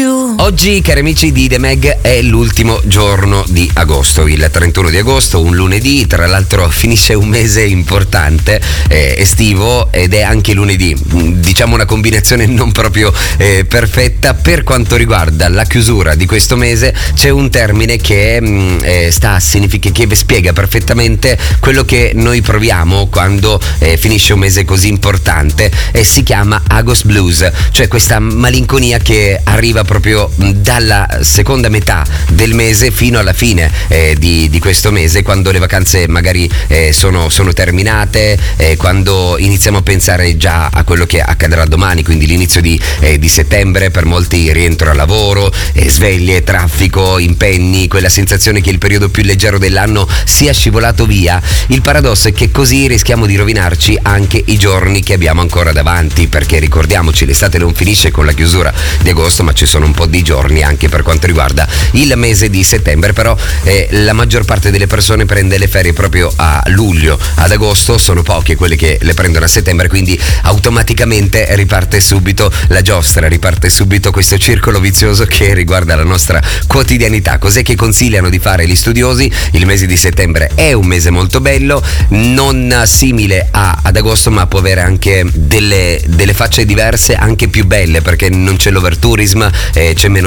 you. Oggi, cari amici di The Meg, è l'ultimo giorno di agosto, il 31 di agosto, un lunedì. Tra l'altro finisce un mese importante, estivo, ed è anche lunedì. Diciamo una combinazione non proprio perfetta. Per quanto riguarda la chiusura di questo mese, c'è un termine che che spiega perfettamente quello che noi proviamo quando finisce un mese così importante, e si chiama August Blues, cioè questa malinconia che arriva proprio dalla seconda metà del mese fino alla fine di questo mese, quando le vacanze magari sono terminate, quando iniziamo a pensare già a quello che accadrà domani, quindi l'inizio di settembre. Per molti rientro al lavoro, sveglie, traffico, impegni, quella sensazione che il periodo più leggero dell'anno sia scivolato via. Il paradosso è che così rischiamo di rovinarci anche i giorni che abbiamo ancora davanti, perché ricordiamoci, l'estate non finisce con la chiusura di agosto, ma ci sono un po' di giorni anche per quanto riguarda il mese di settembre. Però la maggior parte delle persone prende le ferie proprio a luglio. Ad agosto sono poche quelle che le prendono a settembre, quindi automaticamente riparte subito la giostra, riparte subito questo circolo vizioso che riguarda la nostra quotidianità. Cos'è che consigliano di fare gli studiosi? Il mese di settembre è un mese molto bello, non simile ad agosto, ma può avere anche delle facce diverse, anche più belle, perché non c'è l'overtourism, c'è meno